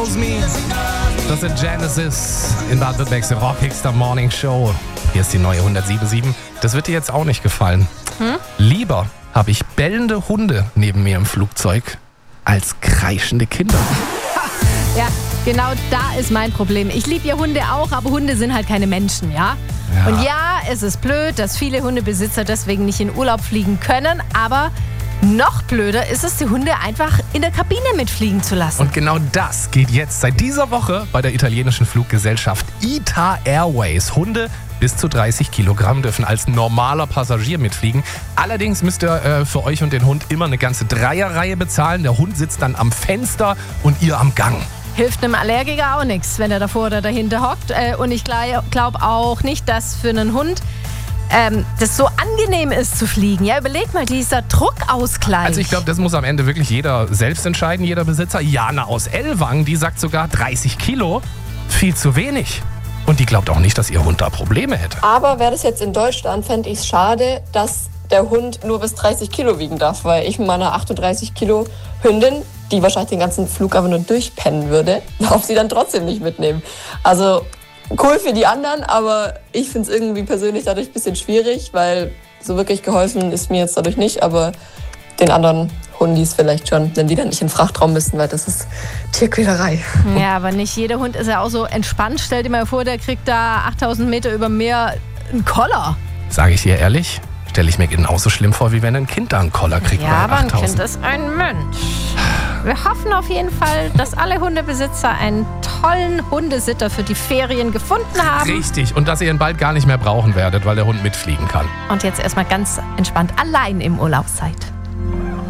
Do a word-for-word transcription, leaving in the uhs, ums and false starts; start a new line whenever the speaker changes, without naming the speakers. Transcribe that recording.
Das sind Genesis in Baden-Württembergs Rockigster Morning Show. Hier ist die neue hundertsieben Komma sieben. Das wird dir jetzt auch nicht gefallen. Hm? Lieber habe ich bellende Hunde neben mir im Flugzeug als kreischende Kinder.
Ja, genau da ist mein Problem. Ich liebe ja Hunde auch, aber Hunde sind halt keine Menschen, ja? ja? Und ja, es ist blöd, dass viele Hundebesitzer deswegen nicht in Urlaub fliegen können, aber noch blöder ist es, die Hunde einfach in der Kabine mitfliegen zu lassen.
Und genau das geht jetzt seit dieser Woche bei der italienischen Fluggesellschaft I T A Airways. Hunde bis zu dreißig Kilogramm dürfen als normaler Passagier mitfliegen. Allerdings müsst ihr äh, für euch und den Hund immer eine ganze Dreierreihe bezahlen. Der Hund sitzt dann am Fenster und ihr am Gang.
Hilft einem Allergiker auch nichts, wenn er davor oder dahinter hockt. Äh, und ich glaube auch nicht, dass für einen Hund ähm, das so angenehm ist zu fliegen. Ja, überleg mal, dieser Druckausgleich.
Also ich glaube, das muss am Ende wirklich jeder selbst entscheiden, jeder Besitzer. Jana aus Ellwangen, die sagt sogar dreißig Kilo, viel zu wenig. Und die glaubt auch nicht, dass ihr Hund da Probleme hätte.
Aber wäre das jetzt in Deutschland, fände ich es schade, dass der Hund nur bis dreißig Kilo wiegen darf. Weil ich mit meiner achtunddreißig Kilo Hündin, die wahrscheinlich den ganzen Flug aber nur durchpennen würde, darf sie dann trotzdem nicht mitnehmen. Also cool für die anderen, aber ich finde es irgendwie persönlich dadurch ein bisschen schwierig, weil so wirklich geholfen ist mir jetzt dadurch nicht, aber den anderen Hundis vielleicht schon, wenn die dann nicht in den Frachtraum müssen, weil das ist Tierquälerei.
Ja, aber nicht jeder Hund ist ja auch so entspannt. Stell dir mal vor, der kriegt da achttausend Meter über Meer einen Koller.
Sage ich dir ehrlich, stelle ich mir genauso schlimm vor, wie wenn ein Kind da einen Koller kriegt.
Ja, aber ein Kind ist ein Mensch. Wir hoffen auf jeden Fall, dass alle Hundebesitzer einen tollen Hundesitter für die Ferien gefunden haben.
Richtig, und dass ihr ihn bald gar nicht mehr brauchen werdet, weil der Hund mitfliegen kann.
Und jetzt erstmal ganz entspannt allein im Urlaub seid.